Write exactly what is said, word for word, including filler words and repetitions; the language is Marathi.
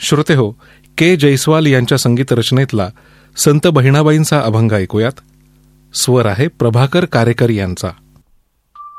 श्रोते हो, के जयस्वाल यांच्या संगीत रचनेतला संत बहिणाबाईंचा अभंग ऐकूयात. स्वर आहे प्रभाकर कारेकर यांचा.